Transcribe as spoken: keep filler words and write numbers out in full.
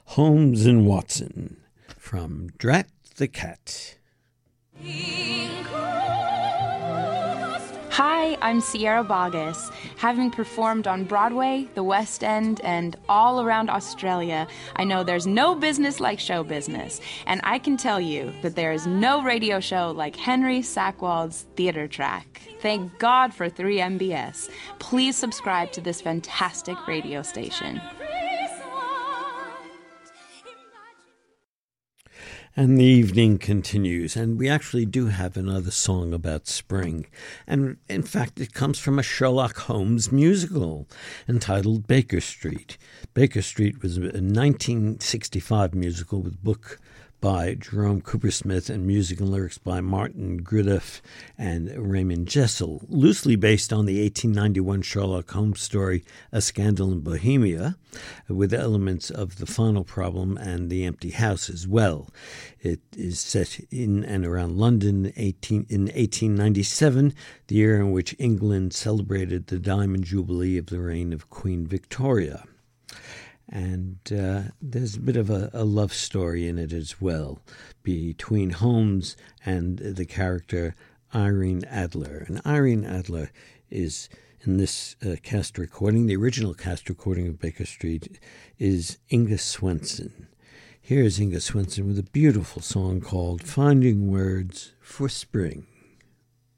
Holmes and Watson from Drat the Cat. Hi, I'm Sierra Boggess. Having performed on Broadway, the West End, and all around Australia, I know there's no business like show business. And I can tell you that there is no radio show like Henry Sackwald's Theater Track. Thank God for three M B S. Please subscribe to this fantastic radio station. And the evening continues, and we actually do have another song about spring. And in fact, it comes from a Sherlock Holmes musical entitled Baker Street. Baker Street was a nineteen sixty-five musical with book by Jerome Coopersmith and music and lyrics by Martin Gridoff and Raymond Jessel, loosely based on the eighteen ninety-one Sherlock Holmes story A Scandal in Bohemia, with elements of The Final Problem and The Empty House as well. It is set in and around London eighteen, in eighteen ninety-seven, the year in which England celebrated the Diamond Jubilee of the reign of Queen Victoria. And uh, there's a bit of a, a love story in it as well between Holmes and the character Irene Adler. And Irene Adler is, in this uh, cast recording, the original cast recording of Baker Street, is Inga Swenson. Here's Inga Swenson with a beautiful song called Finding Words for Spring.